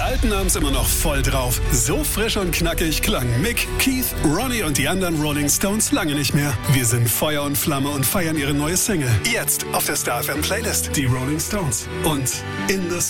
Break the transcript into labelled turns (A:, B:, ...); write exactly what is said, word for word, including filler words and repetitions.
A: Alten haben's immer noch voll drauf. So frisch und knackig klang Mick, Keith, Ronnie und die anderen Rolling Stones lange nicht mehr. Wir sind Feuer und Flamme und feiern ihre neue Single. Jetzt auf der Star F M Playlist. Die Rolling Stones. Und In the